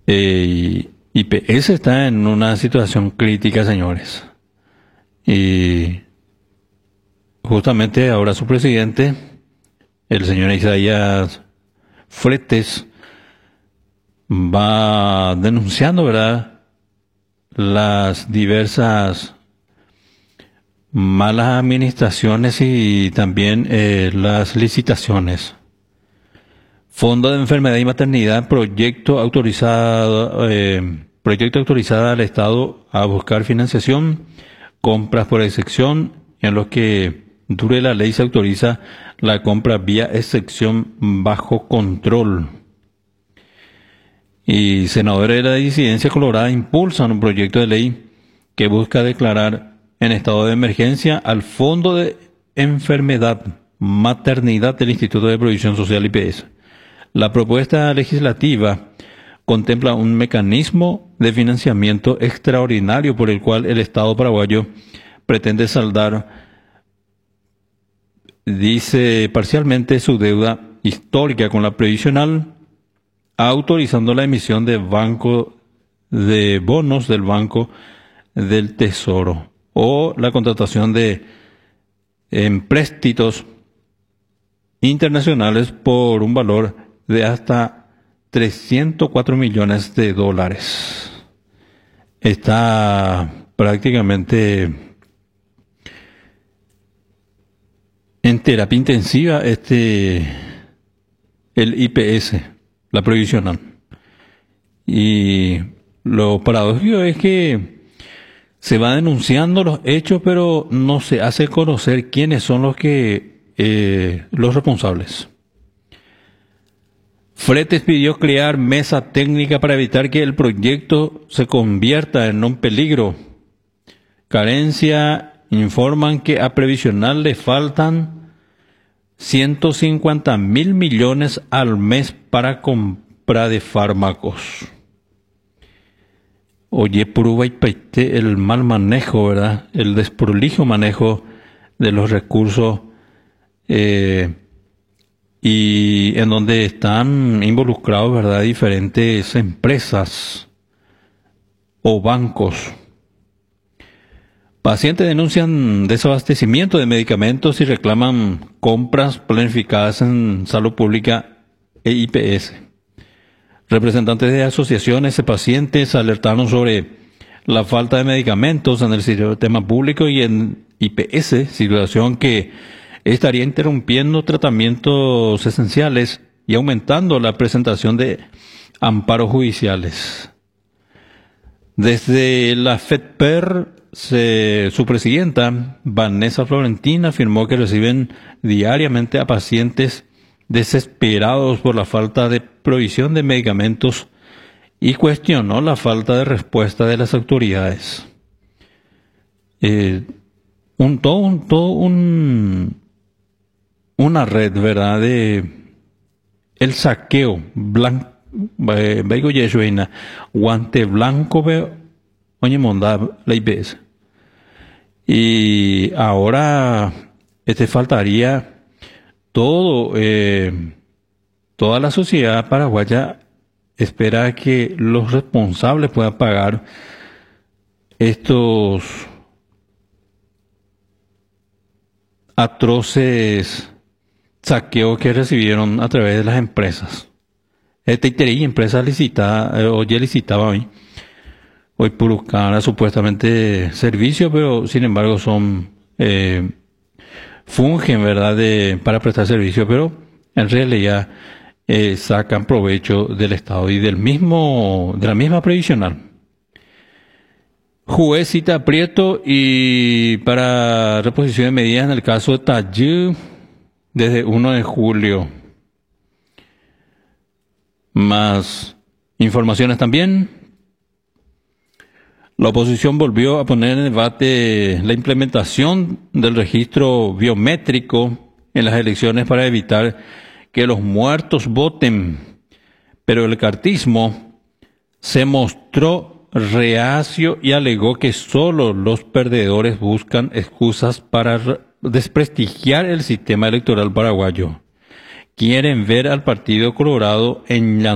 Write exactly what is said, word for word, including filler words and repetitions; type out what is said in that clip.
Eh, I P S está en una situación crítica, señores. Y justamente ahora su presidente, el señor Isaías Fretes, va denunciando, ¿verdad?, las diversas malas administraciones y también eh, las licitaciones. Fondo de Enfermedad y Maternidad, proyecto autorizado, eh, proyecto autorizado al Estado a buscar financiación, compras por excepción, en los que dure la ley se autoriza la compra vía excepción bajo control. Y senadores de la disidencia colorada impulsan un proyecto de ley que busca declarar en estado de emergencia al Fondo de Enfermedad, Maternidad del Instituto de Provisión Social I P S. La propuesta legislativa contempla un mecanismo de financiamiento extraordinario por el cual el Estado paraguayo pretende saldar, dice, parcialmente su deuda histórica con la previsional, autorizando la emisión de banco de bonos del Banco del Tesoro o la contratación de empréstitos internacionales por un valor de hasta trescientos cuatro millones de dólares. Está prácticamente en terapia intensiva este el I P S, la provisional. Y lo paradójico es que se van denunciando los hechos, pero no se hace conocer quiénes son los que eh, los responsables. Fretes pidió crear mesa técnica para evitar que el proyecto se convierta en un peligro. Carencia, informan que a Previsional le faltan ciento cincuenta mil millones al mes para compra de fármacos. Oye, prueba y peite el mal manejo, ¿verdad? El desprolijo manejo de los recursos eh, y en donde están involucrados, ¿verdad?, diferentes empresas o bancos. Pacientes denuncian desabastecimiento de medicamentos y reclaman compras planificadas en salud pública e I P S. Representantes de asociaciones de pacientes alertaron sobre la falta de medicamentos en el sistema público y en I P S, situación que estaría interrumpiendo tratamientos esenciales y aumentando la presentación de amparos judiciales. Desde la FEDPER, se, su presidenta, Vanessa Florentina, afirmó que reciben diariamente a pacientes desesperados por la falta de provisión de medicamentos y cuestionó la falta de respuesta de las autoridades. Eh, un, todo, un, todo un, una red, ¿verdad?, de el saqueo blanco, veigo yesuina, guante blanco, oye, monda la I P S. Y ahora este faltaría todo, eh, toda la sociedad paraguaya espera que los responsables puedan pagar estos atroces saqueos que recibieron a través de las empresas. Esta empresa licitada, eh, hoy licitaba hoy, hoy por buscar supuestamente servicios, pero sin embargo son eh, fungen, ¿verdad?, de, para prestar servicio, pero en realidad eh, sacan provecho del Estado y del mismo, de la misma previsional. Juez cita a Prieto y para reposición de medidas en el caso de Tallú desde uno de julio. Más informaciones también. La oposición volvió a poner en debate la implementación del registro biométrico en las elecciones para evitar que los muertos voten, pero el cartismo se mostró reacio y alegó que solo los perdedores buscan excusas para desprestigiar el sistema electoral paraguayo. Quieren ver al Partido Colorado en la